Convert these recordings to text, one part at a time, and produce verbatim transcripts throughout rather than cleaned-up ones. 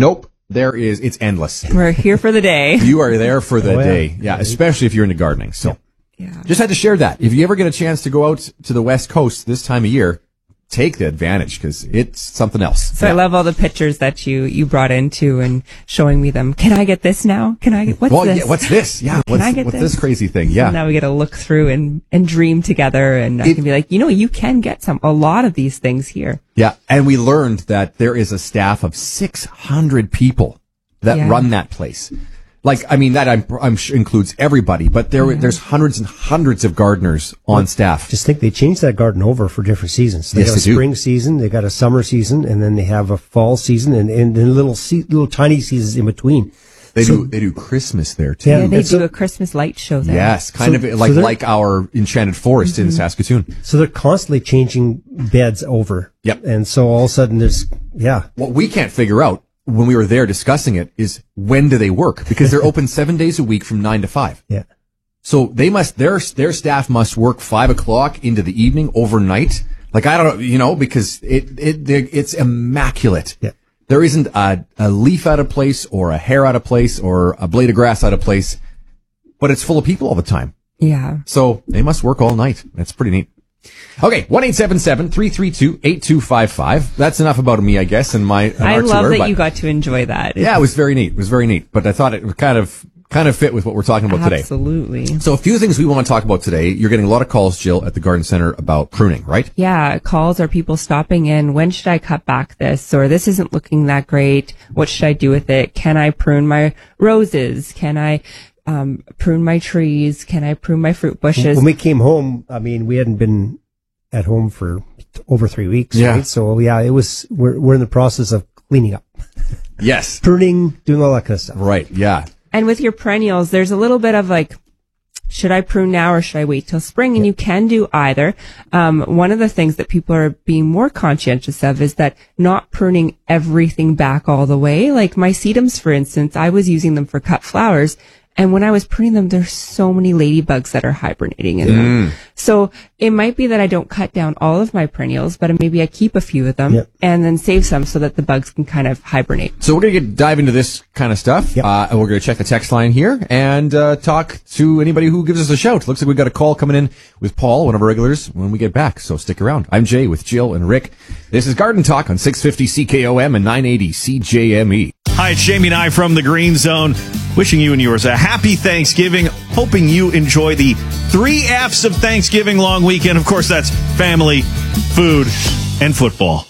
Nope. There is, it's endless. We're here for the day. You are there for the Oh, yeah. day. Yeah, especially if you're into gardening. So Yeah. just had to share that. If you ever get a chance to go out to the West Coast this time of year, take the advantage because it's something else. So Yeah. I love all the pictures that you, you brought into and showing me them. Can I get this now? Can I get, what's well, this? yeah, what's this? Yeah, Can what's, I get what's this? this crazy thing? Yeah. And now we get to look through and, and dream together. And I It- can be like, you know, you can get some, a lot of these things here. Yeah, and we learned that there is a staff of six hundred people that Yeah. run that place. Like, I mean, that I'm, I'm sure includes everybody, but there, there's hundreds and hundreds of gardeners on staff. Just think they changed that garden over for different seasons. They Yes, got a they do. spring season, they got a summer season, and then they have a fall season, and, and then little se- little tiny seasons in between. They So- do, they do Christmas there too. Yeah. Yeah, they and so- do a Christmas light show there. Yes, kind So- of like, so they're- like our Enchanted Forest in Saskatoon. So they're constantly changing beds over. Yep. And so all of a sudden there's, yeah. What we can't figure out when we were there discussing it is when do they work? Because they're open seven days a week from nine to five. Yeah. So they must, their, their staff must work five o'clock into the evening overnight. Like, I don't know, you know, because it, it, it's immaculate. Yeah. There isn't a, a leaf out of place or a hair out of place or a blade of grass out of place, but it's full of people all the time. Yeah. So they must work all night. That's pretty neat. Okay, one eight seven seven, three three two, eight two five five. That's enough about me, I guess, and my and I our love tour, that but- you got to enjoy that. Yeah, it was very neat. It was very neat. But I thought it would kind of kind of fit with what we're talking about today. Absolutely. So a few things we want to talk about today. You're getting a lot of calls, Jill, at the Garden Center about pruning, right? Yeah, calls or people stopping in. When should I cut back this? Or this isn't looking that great. What should I do with it? Can I prune my roses? Can I um, prune my trees? Can I prune my fruit bushes? When we came home, I mean, we hadn't been at home for over three weeks, Yeah. right? So yeah, it was, we're, we're in the process of cleaning up, Yes. pruning, doing all that kind of stuff. Right. Yeah. And with your perennials, there's a little bit of like, should I prune now or should I wait till spring? And you can do either. Um, one of the things that people are being more conscientious of is that not pruning everything back all the way. Like my sedums, for instance, I was using them for cut flowers. And when I was pruning them, there's so many ladybugs that are hibernating in them. So it might be that I don't cut down all of my perennials, but maybe I keep a few of them Yep. and then save some so that the bugs can kind of hibernate. So we're going to get dive into this kind of stuff. Yep. Uh, and we're going to check the text line here and uh, talk to anybody who gives us a shout. Looks like we've got a call coming in with Paul, one of our regulars, when we get back. So stick around. I'm Jay with Jill and Rick. This is Garden Talk on six fifty C K O M and nine eighty C J M E. Hi, it's Jamie and I from the Green Zone. Wishing you and yours a happy Thanksgiving. Hoping you enjoy the three F's of Thanksgiving long weekend. Of course, that's family, food, and football.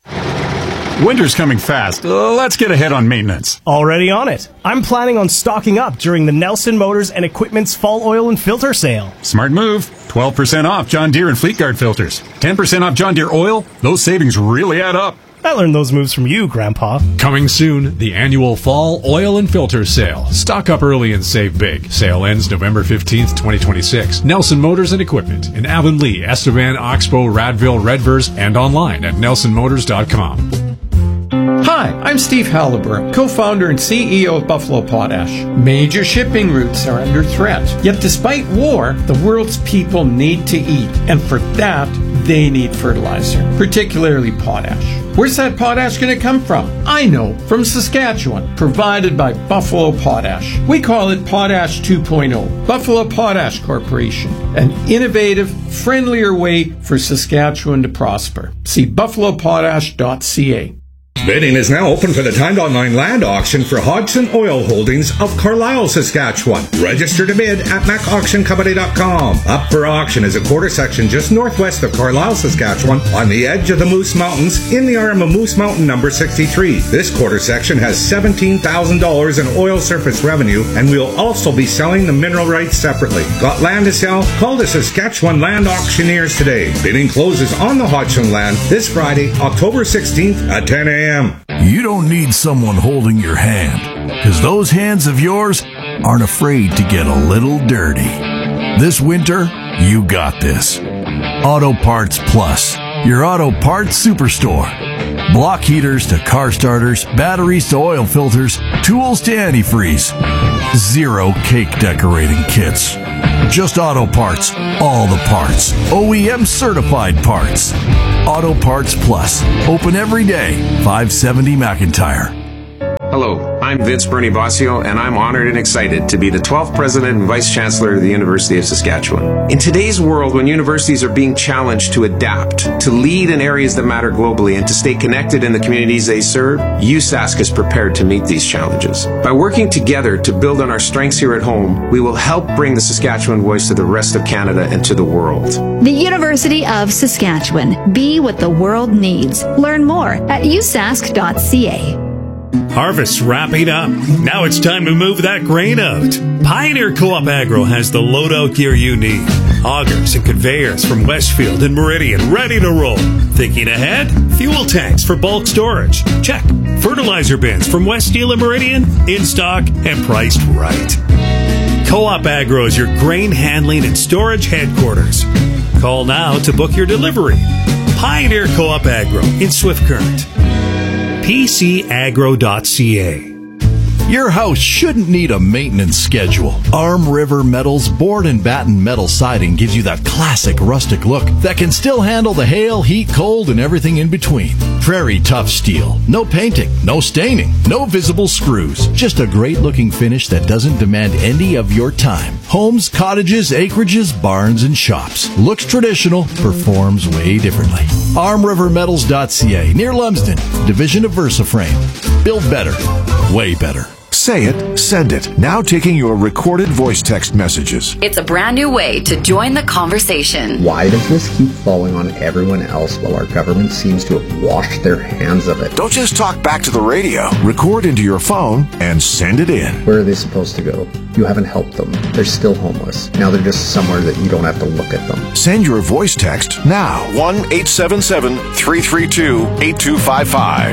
Winter's coming fast. Uh, let's get ahead on maintenance. Already on it. I'm planning on stocking up during the Nelson Motors and Equipment's fall oil and filter sale. Smart move. twelve percent off John Deere and Fleetguard filters. ten percent off John Deere oil. Those savings really add up. I learned those moves from you, Grandpa. Coming soon, the annual Fall Oil and Filter Sale. Stock up early and save big. Sale ends November fifteenth, twenty twenty-six. Nelson Motors and Equipment in Avonlea, Estevan, Oxbow, Radville, Redvers, and online at nelson motors dot com. Hi, I'm Steve Halliburton, co-founder and C E O of Buffalo Potash. Major shipping routes are under threat. Yet despite war, the world's people need to eat. And for that, they need fertilizer, particularly potash. Where's that potash going to come from? I know, from Saskatchewan, provided by Buffalo Potash. We call it Potash two point oh. Buffalo Potash Corporation, an innovative, friendlier way for Saskatchewan to prosper. See buffalo potash dot c a. Bidding is now open for the timed online land auction for Hodgson Oil Holdings of Carlisle, Saskatchewan. Register to bid at mac auction company dot com. Up for auction is a quarter section just northwest of Carlisle, Saskatchewan, on the edge of the Moose Mountains, in the arm of Moose Mountain number sixty-three. This quarter section has seventeen thousand dollars in oil surface revenue, and we'll also be selling the mineral rights separately. Got land to sell? Call the Saskatchewan Land Auctioneers today. Bidding closes on the Hodgson land this Friday, October sixteenth at ten a.m. You don't need someone holding your hand, because those hands of yours aren't afraid to get a little dirty. This winter, you got this. Auto Parts Plus, your auto parts superstore. Block heaters to car starters, batteries to oil filters, tools to antifreeze. Zero cake decorating kits. Just auto parts, all the parts. O E M certified parts. Auto Parts Plus, open every day, five seventy McIntyre. I'm Vince Bernie Bossio, and I'm honored and excited to be the twelfth President and Vice Chancellor of the University of Saskatchewan. In today's world, when universities are being challenged to adapt, to lead in areas that matter globally, and to stay connected in the communities they serve, U S A S C is prepared to meet these challenges. By working together to build on our strengths here at home, we will help bring the Saskatchewan voice to the rest of Canada and to the world. The University of Saskatchewan. Be what the world needs. Learn more at u sask dot c a. Harvest's wrapping up. Now it's time to move that grain out. Pioneer Co-op Agro has the loadout gear you need. Augers and conveyors from Westfield and Meridian ready to roll. Thinking ahead? Fuel tanks for bulk storage. Check. Fertilizer bins from West Steel and Meridian in stock and priced right. Co-op Agro is your grain handling and storage headquarters. Call now to book your delivery. Pioneer Co-op Agro in Swift Current. p c agro dot c a. Your house shouldn't need a maintenance schedule. Arm River Metal's board and batten metal siding gives you that classic rustic look that can still handle the hail, heat, cold, and everything in between. Prairie tough steel. No painting, no staining, no visible screws. Just a great looking finish that doesn't demand any of your time. Homes, cottages, acreages, barns, and shops. Looks traditional, performs way differently. arm river metals dot c a, near Lumsden, division of VersaFrame. Build better, way better. Say it, send it. Now taking your recorded voice text messages. It's a brand new way to join the conversation. Why does this keep falling on everyone else while our government seems to have washed their hands of it? Don't just talk back to the radio. Record into your phone and send it in. Where are they supposed to go? You haven't helped them. They're still homeless. Now they're just somewhere that you don't have to look at them. Send your voice text now. one eight seven seven, three three two, eight two five five.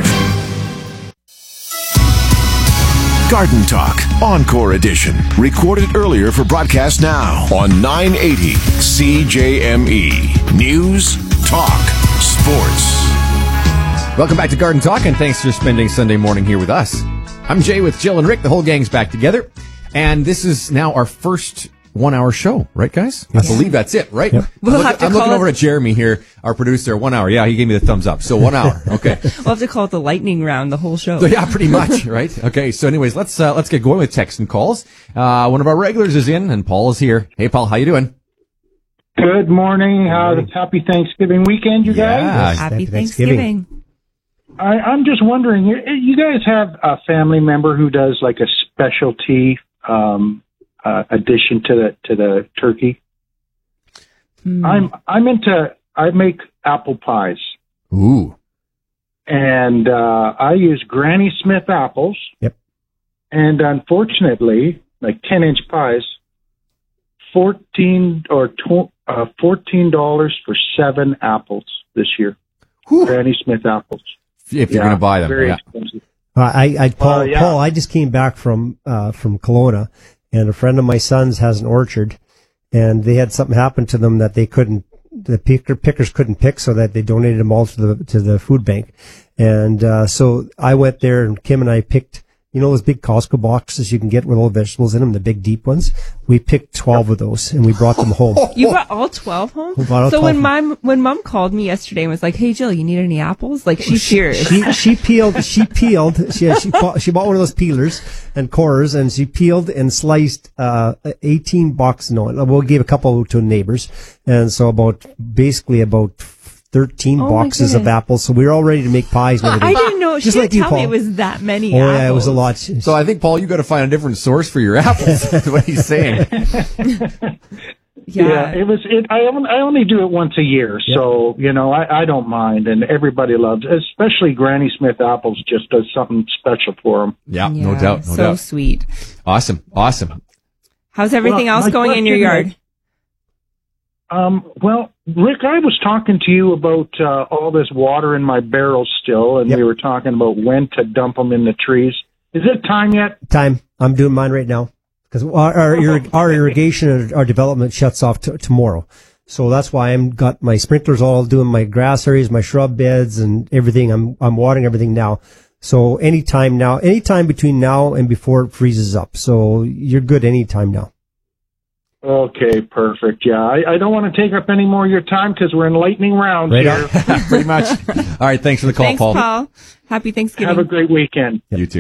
Garden Talk, Encore Edition. Recorded earlier for broadcast now on nine eighty C J M E. News, talk, sports. Welcome back to Garden Talk, and thanks for spending Sunday morning here with us. I'm Jay with Jill and Rick. The whole gang's back together. And this is now our first one-hour show, right, guys? Yes. I believe that's it, right? Yep. We'll I'm, have look, to I'm call looking it... over at Jeremy here, our producer. One hour. Yeah, he gave me the thumbs up. So one hour. Okay. We'll have to call it the lightning round, the whole show. So, yeah, pretty much, right? Okay. So, anyways, let's uh, let's get going with texts and calls. Uh, one of our regulars is in, and Paul is here. Hey, Paul, how you doing? Good morning. Uh, happy Thanksgiving weekend, you guys. Yeah. Happy Thanksgiving. I, I'm just wondering, you, you guys have a family member who does like a specialty um, uh, addition to the to the turkey? Mm. I'm I'm into I make apple pies. Ooh. And uh, I use Granny Smith apples. Yep. And unfortunately, like ten inch pies, fourteen or tw- uh, fourteen dollars for seven apples this year. Whew. Granny Smith apples. If you're yeah, going to buy them, very yeah. expensive. Uh, I, I, Paul, uh, yeah. Paul, I just came back from, uh, from Kelowna, and a friend of my son's has an orchard, and they had something happen to them that they couldn't, the picker, pickers couldn't pick, so that they donated them all to the, to the food bank. And, uh, so I went there, and Kim and I picked, you know, those big Costco boxes you can get with all the vegetables in them, the big deep ones. We picked twelve of those, and we brought them home. You brought all twelve home? We brought all so twelve when home. mom when mom called me yesterday and was like, "Hey Jill, you need any apples?" Like she's serious. She she peeled she peeled she she bought, she bought one of those peelers and cores, and she peeled and sliced uh eighteen boxes. No, we gave a couple to neighbors, and so about basically about thirteen oh boxes of apples. So we were all ready to make pies and everything. I didn't know. She Just didn't like you, tell me Paul. it was that many. Oh apples. yeah, it was a lot. So I think, Paul, you got to find a different source for your apples. That's what he's saying. Yeah. yeah, it was. It, I only, I only do it once a year, Yep. so you know I, I don't mind, and everybody loves, especially Granny Smith apples. Just does something special for them. Yeah, Yeah, no doubt, no so doubt. sweet. Awesome, awesome. How's everything Well, else my going in your question yard? Um, well, Rick, I was talking to you about uh, all this water in my barrels still, and Yep. we were talking about when to dump them in the trees. Is it time yet? Time. I'm doing mine right now because our our, irrig- our irrigation and our development shuts off t- tomorrow. So that's why I'm got my sprinklers all doing my grass areas, my shrub beds, and everything. I'm I'm watering everything now. So anytime now, anytime between now and before it freezes up. So you're good anytime now. Okay, perfect. Yeah, I, I don't want to take up any more of your time because we're in lightning rounds Right here. Pretty much. All right, thanks for the call, Thanks, Paul. Paul. Happy Thanksgiving. Have a great weekend. You too. Bye.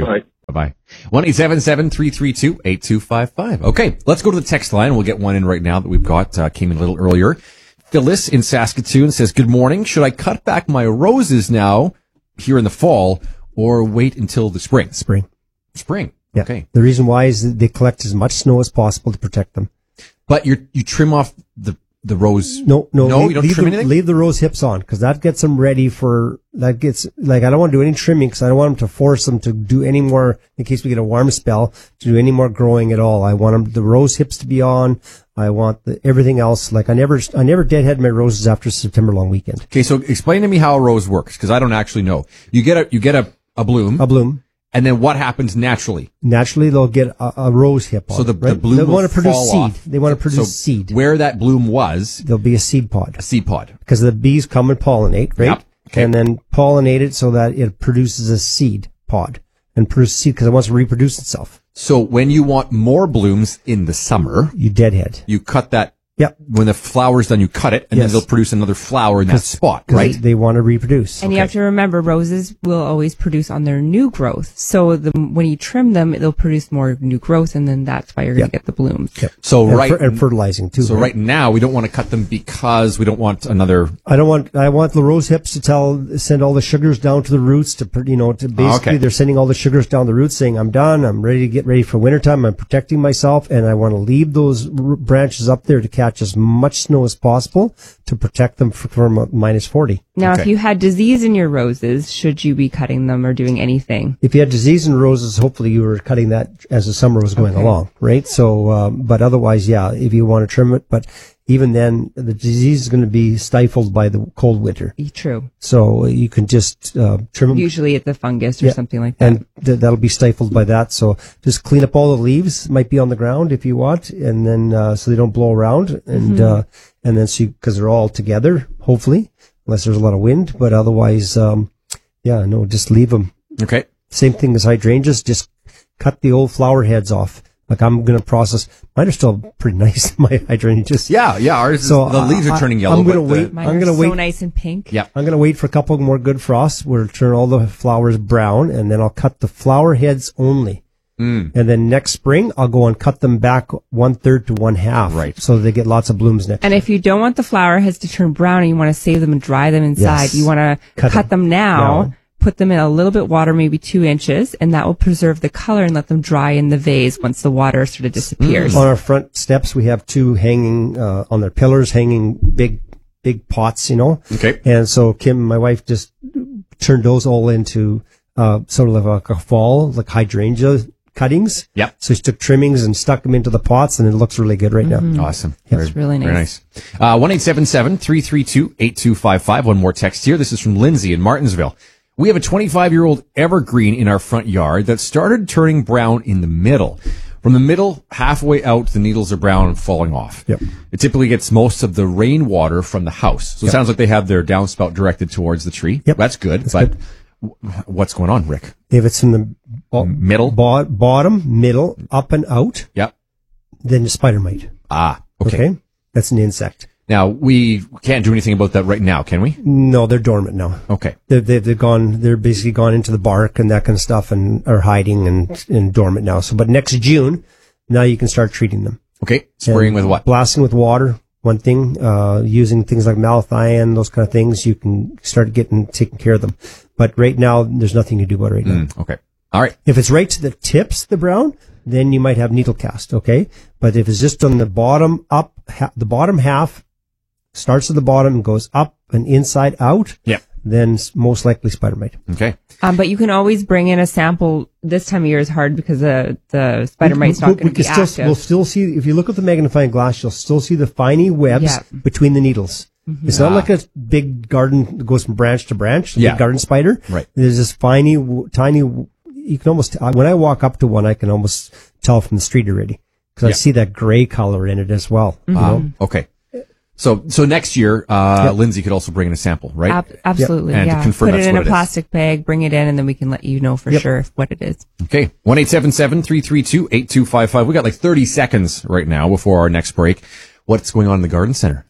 Bye-bye. one eight seven seven, three three two, eight two five five. Okay, let's go to the text line. We'll get one in right now that we've got, uh, came in a little earlier. Phyllis in Saskatoon says, good morning. Should I cut back my roses now here in the fall or wait until the spring? Spring. Spring. Yeah. Okay. The reason why is that they collect as much snow as possible to protect them. But you you trim off the the rose. No, no, no, leave, you don't leave trim the, anything. Leave the rose hips on because that gets them ready for that gets like I don't want to do any trimming because I don't want them to force them to do any more in case we get a warm spell to do any more growing at all. I want them the rose hips to be on. I want the, everything else. Like I never I never deadhead my roses after September long weekend. Okay, so explain to me how a rose works because I don't actually know. You get a you get a a bloom. A bloom. And then what happens naturally? Naturally, they'll get a, a rose hip on. So the, it, right? the bloom they will want to produce fall seed. off. They want to produce so seed. Where that bloom was, there'll be a seed pod. A seed pod. Because the bees come and pollinate, right? Yep. Okay. And then pollinate it so that it produces a seed pod and produces seed because it wants to reproduce itself. So when you want more blooms in the summer, you deadhead. You cut that. Yep. When the flower's done, you cut it, and Yes. then they'll produce another flower in that spot, right? They, they want to reproduce. And you have to remember, roses will always produce on their new growth. So the, when you trim them, they'll produce more new growth, and then that's why you're going to Yep. get the blooms. Yep. So and right, fer- and fertilizing too. So right now, we don't want to cut them because we don't want another. I don't want. I want the rose hips to tell send all the sugars down to the roots to pr- you know to basically Okay. they're sending all the sugars down the roots, saying I'm done. I'm ready to get ready for wintertime. I'm protecting myself, and I want to leave those r- branches up there to catch as much snow as possible to protect them f- from uh, minus forty. Now, Okay. if you had disease in your roses, should you be cutting them or doing anything? If you had disease in roses, hopefully you were cutting that as the summer was going Okay. along, right? So, um, but otherwise, yeah, if you want to trim it, but even then, the disease is going to be stifled by the cold winter. True. So you can just uh, trim them. Usually it's a fungus or Yeah. something like that. And th- that'll be stifled by that. So just clean up all the leaves, might be on the ground if you want, and then uh, so they don't blow around, and Mhm. uh, and then so because they're all together, hopefully, unless there's a lot of wind. But otherwise, um, yeah, no, just leave them. Okay. Same thing as hydrangeas. Just cut the old flower heads off. Like I'm going to process. Mine are still pretty nice. My hydrangeas. Yeah, yeah. Ours is- the leaves are turning yellow, I'm going to but the- wait. Mine I'm are going to so wait. nice and pink. Yeah. I'm going to wait for a couple more good frosts. We'll turn all the flowers brown, and then I'll cut the flower heads only. Mm. And then next spring, I'll go and cut them back one third to one half. Right. So they get lots of blooms next. And if you don't want the flower heads to turn brown and you want to save them and dry them inside, Yes. you want to Cut cut, them them now, now. put them in a little bit water, maybe two inches, and that will preserve the color and let them dry in the vase once the water sort of disappears. On our front steps, we have two hanging, uh, on their pillars, hanging big, big pots, you know. Okay. And so Kim, my wife, just turned those all into, uh, sort of like a fall, like hydrangea cuttings. Yep. So she took trimmings and stuck them into the pots, and it looks really good right Mm-hmm. now. Awesome. Yeah. It's really Very nice. nice. Uh, one eight seven seven, three three two, eight two five five. One more text here. This is from Lindsay in Martinsville. We have a twenty-five-year-old evergreen in our front yard that started turning brown in the middle. From the middle, halfway out, the needles are brown and falling off. Yep. It typically gets most of the rainwater from the house. So it Yep. sounds like they have their downspout directed towards the tree. Yep. That's good. That's but good. w- what's going on, Rick? If it's in the bo- Middle? bo- bottom, middle, up and out, Yep. then the spider mite. Ah, okay. Okay. That's an insect. Now, we can't do anything about that right now, can we? No, they're dormant now. Okay. They've, they've, they've gone, they're basically gone into the bark and that kind of stuff and are hiding and, and dormant now. So, but next June, now you can start treating them. Okay. Spraying And with what? Blasting with water. One thing, uh, using things like malathion, those kind of things, you can start getting, taking care of them. But right now, there's nothing to do about it right now. Mm, okay. All right. If it's right to the tips, the brown, then you might have needle cast, okay? But if it's just on the bottom up, ha- the bottom half starts at the bottom and goes up and inside out, Yep. then s- most likely spider mite. Okay. Um, but you can always bring in a sample. This time of year is hard because the, the spider mite's not We- going we to be can still, active. We'll still see, if you look at the magnifying glass, you'll still see the finey webs Yeah. between the needles. It's not Ah. like a big garden that goes from branch to branch, a Yeah. big garden spider. Right. There's this finey, w- tiny, w- you can almost, uh, when I walk up to one, I can almost tell from the street already. Because I Yeah. see that gray color in it as well. you Ah, know? okay. So, so next year, uh, Yep. Lindsay could also bring in a sample, right? Ab- absolutely, And to yeah. confirm Put it that's in what a it is. plastic bag, bring it in, and then we can let you know for Yep. sure what it is. Okay. one eight seven seven, three three two, eight two five five. We got like thirty seconds right now before our next break. What's going on in the garden center?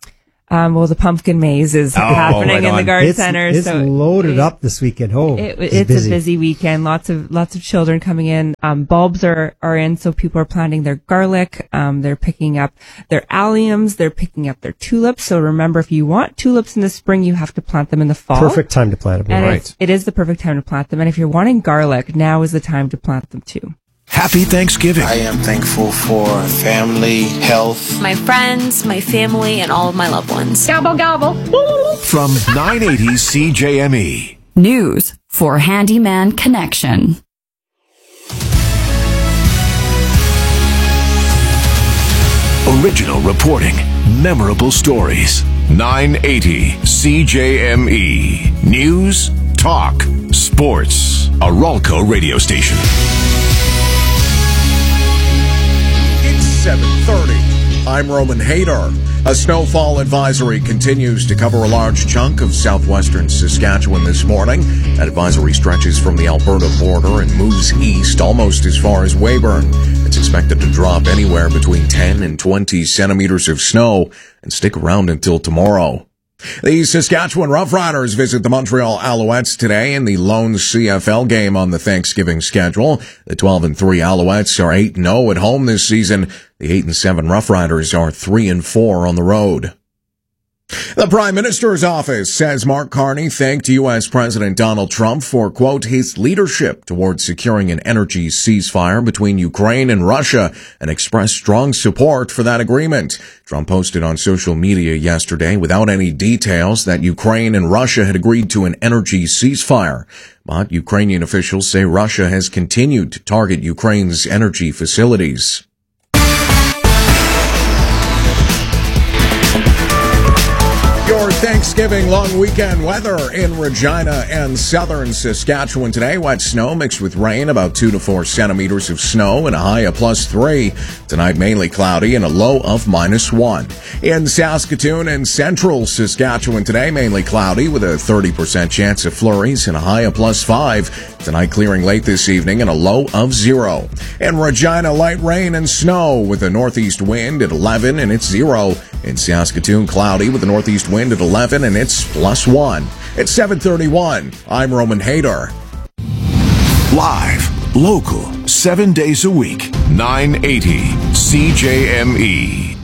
Um, well, the pumpkin maze is Oh, happening right in the on. garden It's, center. it's so loaded it, up this weekend. Oh, it, it's, it's busy. a busy weekend. Lots of lots of children coming in. Um, bulbs are are in, so people are planting their garlic. Um, they're picking up their alliums. They're picking up their tulips. So remember, if you want tulips in the spring, you have to plant them in the fall. Perfect time to plant them. And Right. it's, it is the perfect time to plant them. And if you're wanting garlic, now is the time to plant them too. Happy Thanksgiving. I am thankful for family, health. My friends, my family, and all of my loved ones. Gobble, gobble. From nine eighty C J M E. News for Handyman Connection. Original reporting. Memorable stories. nine eighty C J M E. News, talk, sports. A Ralco radio station. It's seven thirty. I'm Roman Hader. A snowfall advisory continues to cover a large chunk of southwestern Saskatchewan this morning. That advisory stretches from the Alberta border and moves east almost as far as Weyburn. It's expected to drop anywhere between ten and twenty centimeters of snow and stick around until tomorrow. The Saskatchewan Roughriders visit the Montreal Alouettes today in the lone C F L game on the Thanksgiving schedule. The twelve and three Alouettes are eight and oh at home this season. The eight and seven Roughriders are three and four on the road. The Prime Minister's office says Mark Carney thanked U S President Donald Trump for, quote, his leadership towards securing an energy ceasefire between Ukraine and Russia and expressed strong support for that agreement. Trump posted on social media yesterday without any details that Ukraine and Russia had agreed to an energy ceasefire. But Ukrainian officials say Russia has continued to target Ukraine's energy facilities. Your Thanksgiving long weekend weather in Regina and southern Saskatchewan today. Wet snow mixed with rain, about two to four centimeters of snow and a high of plus three. Tonight mainly cloudy and a low of minus one. In Saskatoon and central Saskatchewan today, mainly cloudy with a thirty percent chance of flurries and a high of plus five. Tonight clearing late this evening and a low of zero. In Regina, light rain and snow with a northeast wind at eleven and it's zero. In Saskatoon, cloudy with a northeast wind at eleven and it's plus one. It's seven thirty-one. I'm Roman Hader. Live, local, seven days a week. nine eighty C J M E.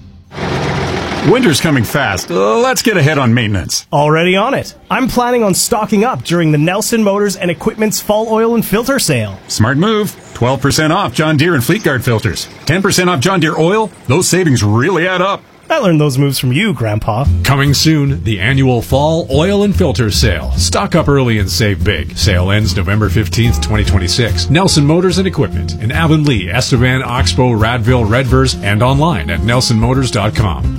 Winter's coming fast. Uh, let's get ahead on maintenance. Already on it. I'm planning on stocking up during the Nelson Motors and Equipment's fall oil and filter sale. Smart move. twelve percent off John Deere and Fleetguard filters. ten percent off John Deere oil. Those savings really add up. I learned those moves from you, Grandpa. Coming soon, the annual Fall Oil and Filter Sale. Stock up early and save big. Sale ends November fifteenth, twenty twenty-six. Nelson Motors and Equipment in Avonlea, Estevan, Oxbow, Radville, Redvers, and online at nelson motors dot com.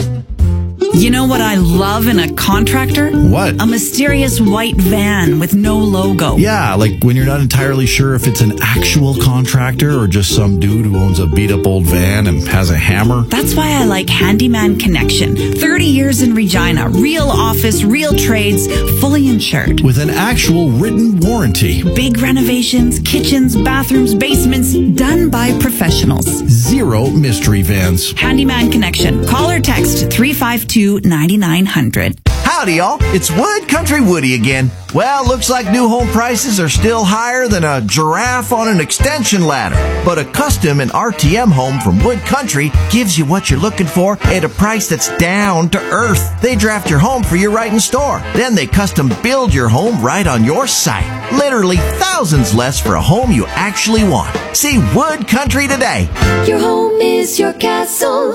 You know what I love in a contractor? What? A mysterious white van with no logo. Yeah, like when you're not entirely sure if it's an actual contractor or just some dude who owns a beat-up old van and has a hammer. That's why I like Handyman Connection. thirty years in Regina. Real office, real trades, fully insured. With an actual written warranty. Big renovations, kitchens, bathrooms, basements, done by professionals. Zero mystery vans. Handyman Connection. Call or text three five two, nine nine zero zero. Howdy, y'all. It's Wood Country Woody again. Well, looks like new home prices are still higher than a giraffe on an extension ladder. But a custom and R T M home from Wood Country gives you what you're looking for at a price that's down to earth. They draft your home for you right in store. Then they custom build your home right on your site. Literally thousands less for a home you actually want. See Wood Country today. Your home is your castle.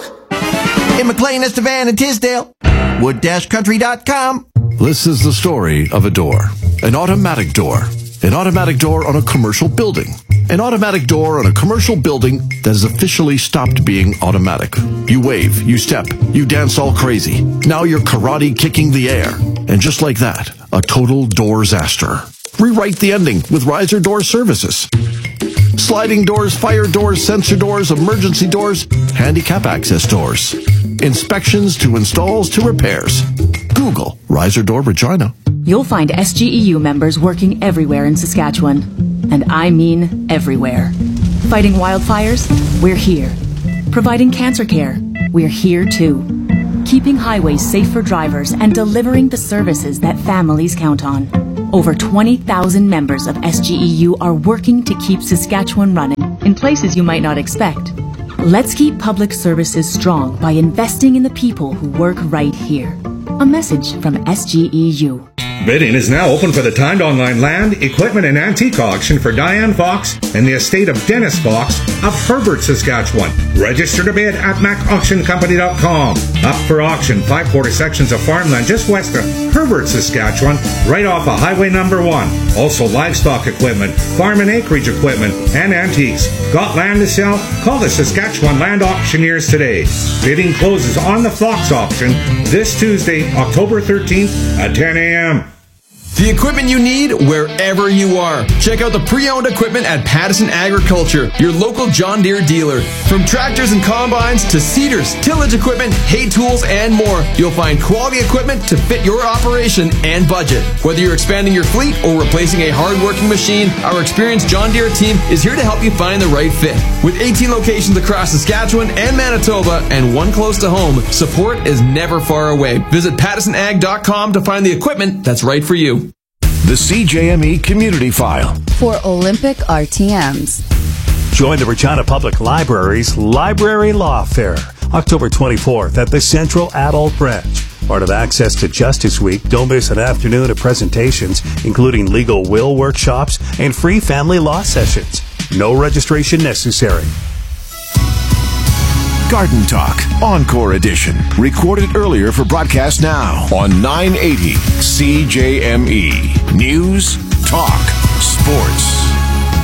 In McLean, Estevan, and Tisdale. wood dash country dot com. This is the story of a door. An automatic door. An automatic door on a commercial building. An automatic door on a commercial building that has officially stopped being automatic. You wave, you step, you dance all crazy. Now you're karate kicking the air. And just like that, a total door-zaster. Rewrite the ending with Riser Door Services. Sliding doors, fire doors, sensor doors, emergency doors, handicap access doors. Inspections to installs to repairs. Google Riser Door Regina. You'll find S G E U members working everywhere in Saskatchewan. And I mean everywhere. Fighting wildfires? We're here. Providing cancer care? We're here too. keeping highways safe for drivers and delivering the services that families count on. Over twenty thousand members of S G E U are working to keep Saskatchewan running in places you might not expect. Let's keep public services strong by investing in the people who work right here. A message from S G E U. Bidding is now open for the timed online land, equipment, and antique auction for Diane Fox and the estate of Dennis Fox of Herbert, Saskatchewan. Register to bid at mac auction company dot com. Up for auction, five quarter sections of farmland just west of Herbert, Saskatchewan, right off of Highway Number One. Also livestock equipment, farm and acreage equipment, and antiques. Got land to sell? Call the Saskatchewan Land Auctioneers today. Bidding closes on the Fox auction this Tuesday, October thirteenth at ten a.m. The equipment you need wherever you are. Check out the pre-owned equipment at Pattison Agriculture, your local John Deere dealer. From tractors and combines to seeders, tillage equipment, hay tools, and more, you'll find quality equipment to fit your operation and budget. Whether you're expanding your fleet or replacing a hard-working machine, our experienced John Deere team is here to help you find the right fit. With eighteen locations across Saskatchewan and Manitoba and one close to home, support is never far away. Visit pattison ag dot com to find the equipment that's right for you. The C J M E Community File for Olympic R T Ms. Join the Regina Public Library's Library Law Fair, October twenty-fourth at the Central Adult Branch. Part of Access to Justice Week, don't miss an afternoon of presentations, including legal will workshops and free family law sessions. No registration necessary. Garden Talk, Encore Edition. Recorded earlier for broadcast now on nine eighty C J M E. News, Talk, Sports.